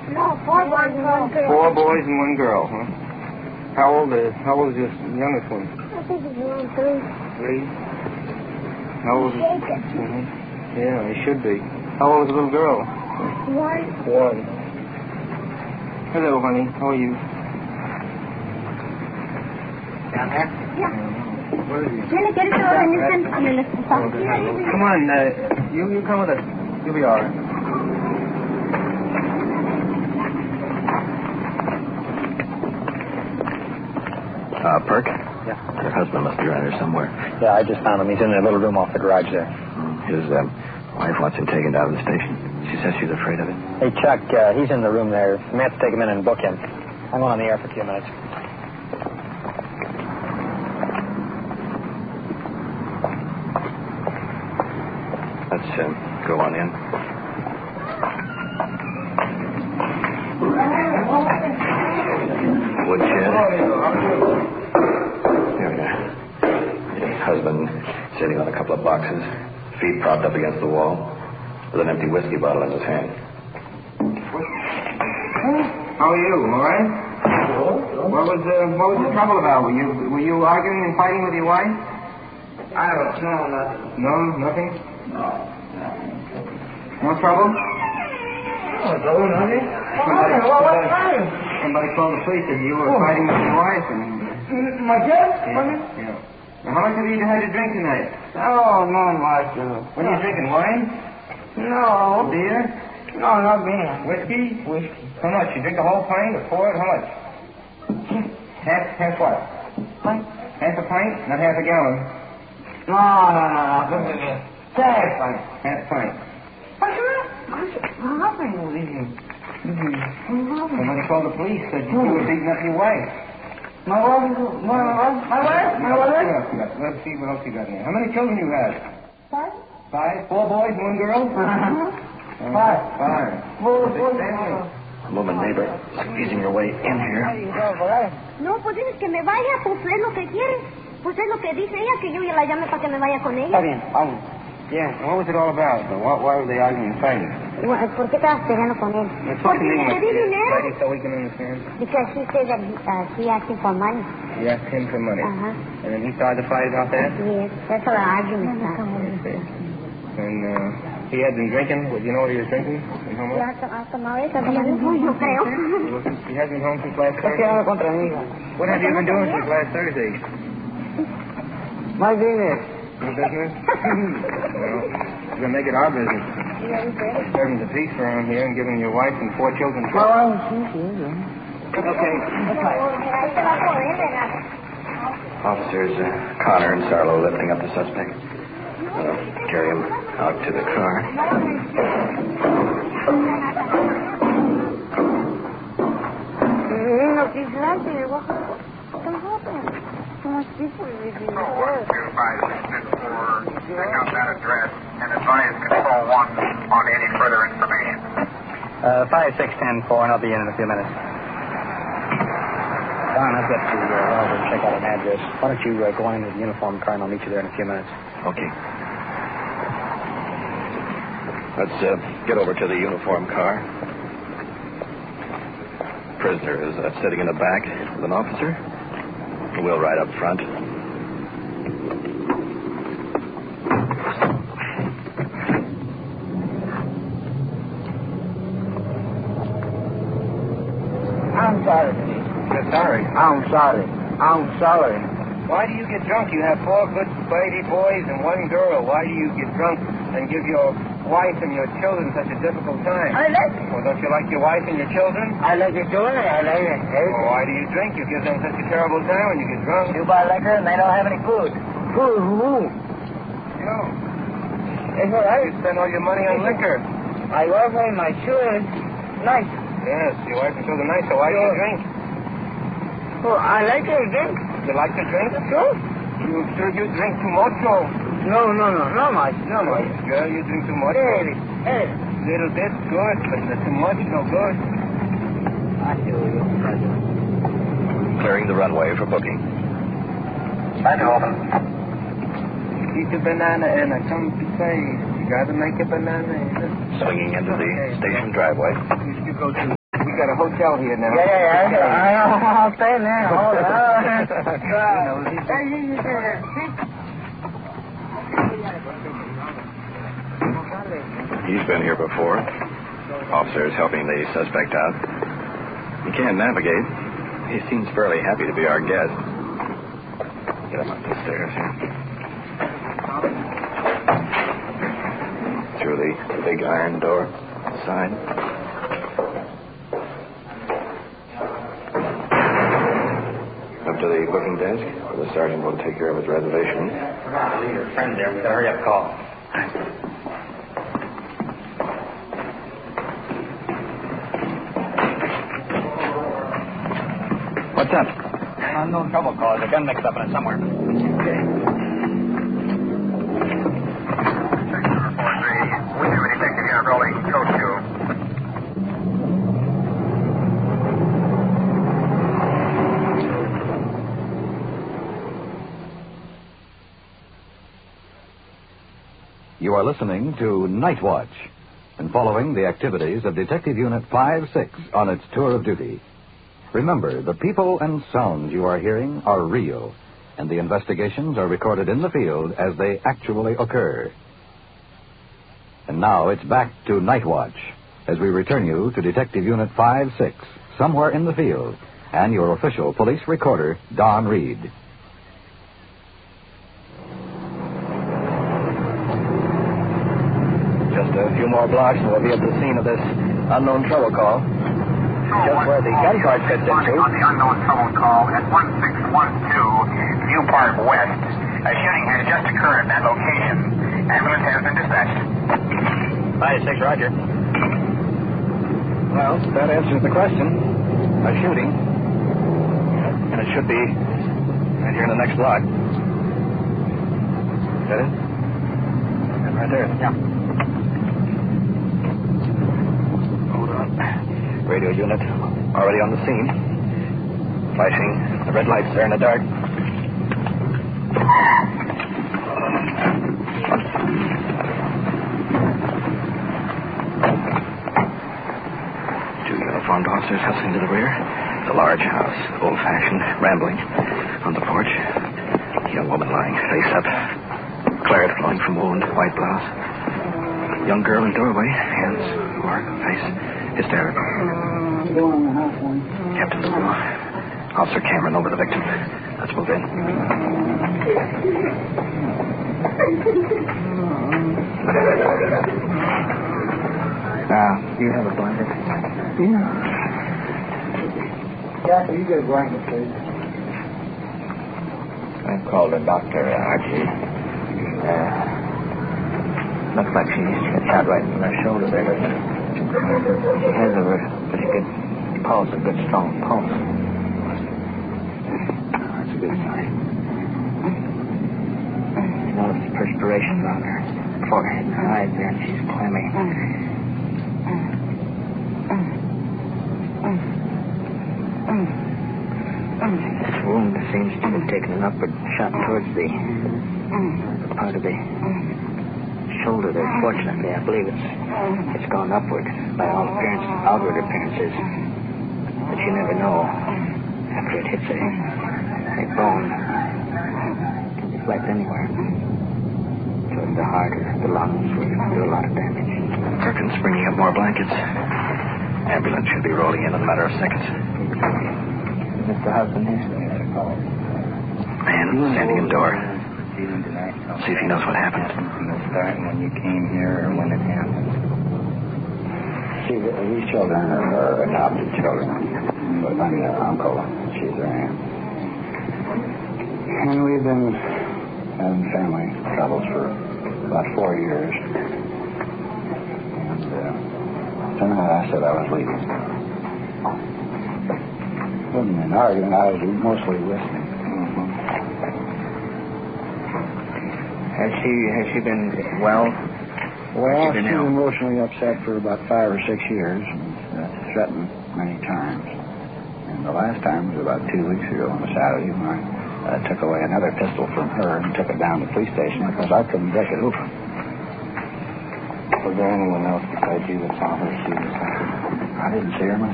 No, 4 boys and 1 girl. 4 boys and 1 girl, huh? How old is your youngest one? I think he's around 3. 3? How old is Jacob. Yeah, he should be. How old is the little girl? 1. 1. Hello, honey. How are you? Down there? Yeah. Where is he? Come on, you come with us. You'll be all right. Perk? Yeah. Your husband must be around here somewhere. Yeah, I just found him. He's in that little room off the garage there. His wife wants him taken down to the station. She says she's afraid of it. Hey, Chuck, he's in the room there. Samantha, take him in and book him. I'm going on the air for a few minutes. Let's go on in. Woodshed. Here we are. Your husband sitting on a couple of boxes, feet propped up against the wall, with an empty whiskey bottle in his hand. How are you? All right? What was the trouble about? Were you arguing and fighting with your wife? I don't know nothing. No, nothing. No. No trouble? Nothing. Somebody called the police that you were fighting with your wife and. My kid? Yeah. Now, how much have you had to drink tonight? Oh, no, much. What are you drinking? Wine? No. Beer? No, not beer. Whiskey? Whiskey. How much? You drink a whole pint or pour it? How much? Half what? Pint. Half a pint? Not half a gallon. No. Half pint. Half pint. Nothing. Somebody called the police, said you were beating up your wife. My wife? Yeah, let's see what else you got here. How many children you had? 5? 4 boys and 1 girl? 5. 5. Woman neighbor squeezing her way in here. No, pues dices que me vaya, pues es lo que quiere. Pues es lo que dice ella, que yo ya la llame para que me vaya con Está ella. bien, vamos. Yeah, what was it all about? Why were they arguing and fighting? ¿Por qué estabas peleando con él? Porque le pedí dinero. So we can understand. Because he said that he asked him for money. You asked him for money. Uh-huh. And then he started to fight about that? Yes, that's how the argument started. And he had been drinking. Well, do you know what he was drinking? Yo creo. He hasn't been home since last Thursday? What have you been doing since last Thursday? My business. Your business? Well, you're going to make it our business. Serving the peace around here and giving your wife and 4 children trouble. Okay. Officers Connor and Sarlo lifting up the suspect. Carry him out to the car. Pick up that address and advise Control 1 on any further information. 5610-4, and I'll be in a few minutes. Don, I've got to check out an address. Why don't you go on into the uniform car and I'll meet you there in a few minutes. Okay. Let's get over to the uniform car. Prisoner is sitting in the back with an officer. We'll ride up front. I'm sorry. You're sorry? I'm sorry. Why do you get drunk? You have 4 good lady boys and 1 girl. Why do you get drunk and give your wife and your children such a difficult time? I like it. Well, don't you like your wife and your children? I like it doing it. I like it. Well, why do you drink? You give them such a terrible time when you get drunk. You buy liquor and they don't have any food. Food, who? No. It's all right. You spend all your money on liquor. My wife and my children, nice. Yes, your wife and children nice, so why do you drink? Oh, I like to drink. You like to drink? Sure. You sure you drink too much, or? No, not much. Girl, you drink too much. Hey. Little bit, good, but too much, no good. I feel you. Clearing the runway for booking. Back open. Eat a banana and I come to say, you gotta make a banana. Swinging into the station driveway. You go to hotel here now. I'll stay there. Hold He's been here before. Officers helping the suspect out. He can't navigate. He seems fairly happy to be our guest. Get him up the stairs here. Through the big iron door outside. Up to the booking desk, where the sergeant will take care of his reservation. Leave your friend there. We gotta hurry up, call. What's up? Unknown trouble call. There's a gun mixed up in it somewhere. Section 4-3, we have a detective here rolling code 2. You are listening to Night Watch and following the activities of Detective Unit 5-6 on its tour of duty. Remember, the people and sounds you are hearing are real, and the investigations are recorded in the field as they actually occur. And now it's back to Night Watch as we return you to Detective Unit 5-6, somewhere in the field, and your official police recorder, Don Reed. Just a few more blocks and we'll be at the scene of this unknown trouble call. Just where the gun cart fits into. On the unknown trouble call at 1612 View Park West. A shooting has just occurred at that location. Ambulance has been dispatched. 5-6, Roger. Well, that answers the question. A shooting. And it should be right here in the next block. Is that it? And right there. Yeah. Hold on. Radio unit already on the scene. Flashing the red lights there in the dark. Two uniformed officers hustling to the rear. The large house, old-fashioned, rambling. On the porch, a young woman lying face up. Claret flowing from wound, white blouse. Young girl in doorway, hands over face, hysterical. Captain Lugo. Officer Cameron over the victim. Let's move in. Now, you have a blanket? Yeah. Jack, you get a blanket, please. I called the doctor, Archie. Looks like she's shot right in the shoulder there, doesn't it? She has a pretty good pulse, a good strong pulse. That's a good sign. You notice the perspiration on her forehead and her eyes there, and she's clammy. This wound seems to have taken an upward shot towards the part of the shoulder there. Fortunately, I believe it's gone upward by all appearances, outward appearances. But you never know after it hits a bone. It can deflect anywhere. Towards the heart or the lungs where it can do a lot of damage. Perkins bringing up more blankets. Ambulance should be rolling in a matter of seconds. Is the husband here? Man standing in door. See if he knows what happened. Starting when you came here or when it happened. See, these children are adopted children. But I'm their uncle. She's their aunt. And we've been having family troubles for about 4 years. And tonight I said I was leaving. Wasn't an argument. I was mostly listening. Has she been well? Well, she's been emotionally upset for about 5 or 6 years and threatened many times. And the last time was about 2 weeks ago on a Saturday when I took away another pistol from her and took it down to the police station because I couldn't break it open. Was there anyone else besides you that saw her? She was I didn't see her myself.